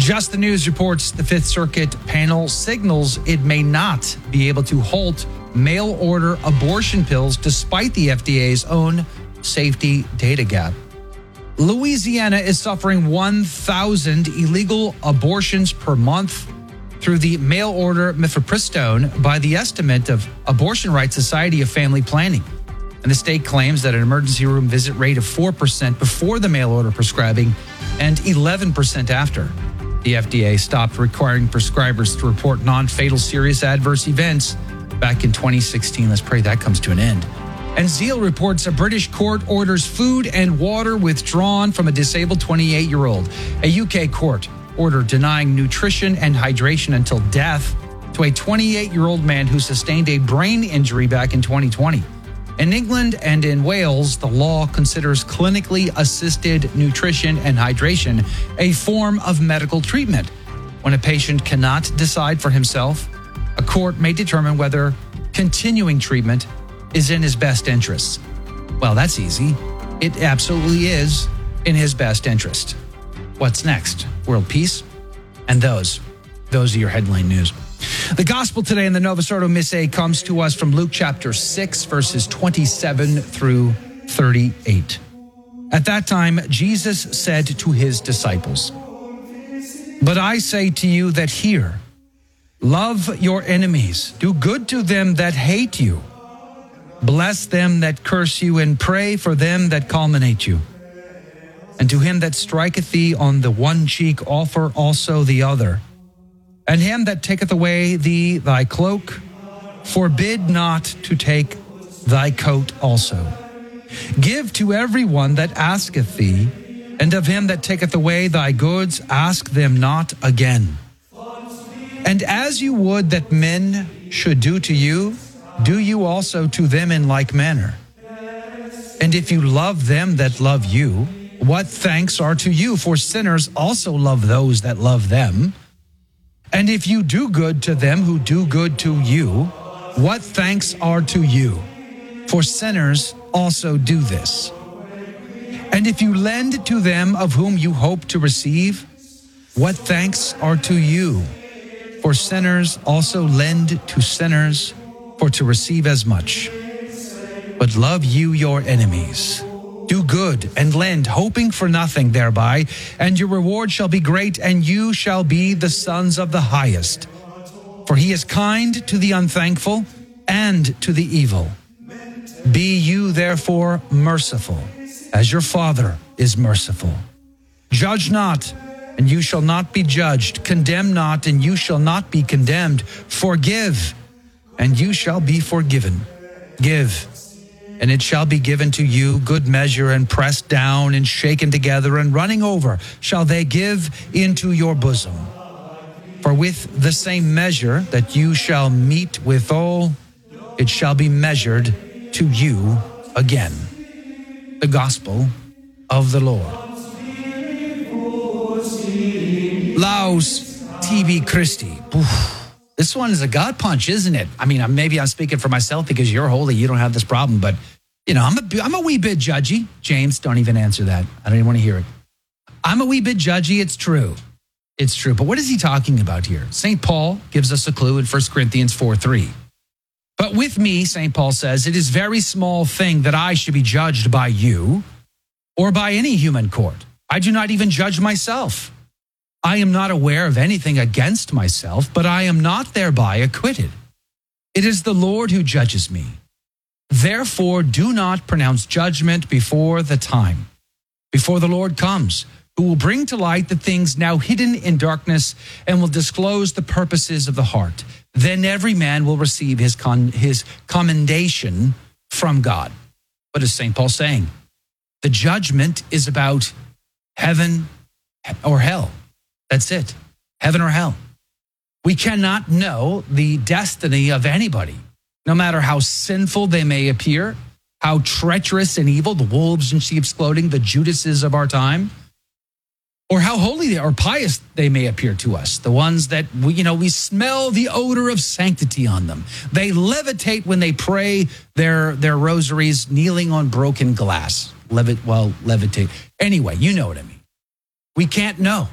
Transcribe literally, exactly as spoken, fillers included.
Just the News reports the Fifth Circuit panel signals it may not be able to halt mail-order abortion pills despite the F D A's own safety data gap. Louisiana is suffering one thousand illegal abortions per month through the mail-order mifepristone by the estimate of Abortion Rights Society of Family Planning. And the state claims that an emergency room visit rate of four percent before the mail-order prescribing and eleven percent after. The F D A stopped requiring prescribers to report non-fatal serious adverse events back in twenty sixteen. Let's pray that comes to an end. And Zeal reports a British court orders food and water withdrawn from a disabled twenty-eight-year-old. A U K court order denying nutrition and hydration until death to a twenty-eight-year-old man who sustained a brain injury back in twenty twenty. In England and in Wales, the law considers clinically assisted nutrition and hydration a form of medical treatment. When a patient cannot decide for himself, a court may determine whether continuing treatment is in his best interests. Well, that's easy. It absolutely is in his best interest. What's next? World peace? And those, those are your headline news. The gospel today in the Novus Ordo Missae comes to us from Luke chapter six, verses twenty-seven through thirty-eight. At that time, Jesus said to his disciples, "But I say to you that hear, love your enemies, do good to them that hate you, bless them that curse you, and pray for them that calumniate you. And to him that striketh thee on the one cheek offer also the other. And him that taketh away thee thy cloak, forbid not to take thy coat also. Give to every one that asketh thee, and of him that taketh away thy goods, ask them not again. And as you would that men should do to you, do you also to them in like manner. And if you love them that love you, what thanks are to you? For sinners also love those that love them. And if you do good to them who do good to you, what thanks are to you? For sinners also do this. And if you lend to them of whom you hope to receive, what thanks are to you? For sinners also lend to sinners, for to receive as much. But love you your enemies. Do good and lend, hoping for nothing thereby, and your reward shall be great, and you shall be the sons of the highest. For he is kind to the unthankful and to the evil. Be you therefore merciful, as your Father is merciful. Judge not, and you shall not be judged. Condemn not, and you shall not be condemned. Forgive, and you shall be forgiven. Give, and it shall be given to you, good measure, and pressed down, and shaken together, and running over, shall they give into your bosom. For with the same measure that you shall meet withal, it shall be measured to you again." The Gospel of the Lord. Laus tibi Christi. Oof. This one is a God punch, isn't it? I mean, maybe I'm speaking for myself because you're holy, you don't have this problem, but, you know, I'm a, I'm a wee bit judgy. James, don't even answer that. I don't even want to hear it. I'm a wee bit judgy. It's true. It's true. But what is he talking about here? Saint Paul gives us a clue in First Corinthians four three. "But with me," Saint Paul says, "it is very small thing that I should be judged by you or by any human court. I do not even judge myself. I am not aware of anything against myself, but I am not thereby acquitted. It is the Lord who judges me. Therefore, do not pronounce judgment before the time, before the Lord comes, who will bring to light the things now hidden in darkness and will disclose the purposes of the heart. Then every man will receive his con- his commendation from God." What is Saint Paul saying? The judgment is about heaven or hell. That's it. Heaven or hell. We cannot know the destiny of anybody, no matter how sinful they may appear, how treacherous and evil, the wolves in sheep's clothing, the Judases of our time, or how holy they or pious they may appear to us, the ones that we, you know, we smell the odor of sanctity on them. They levitate when they pray their their rosaries, kneeling on broken glass. Levit, well, levitate. Anyway, you know what I mean. We can't know.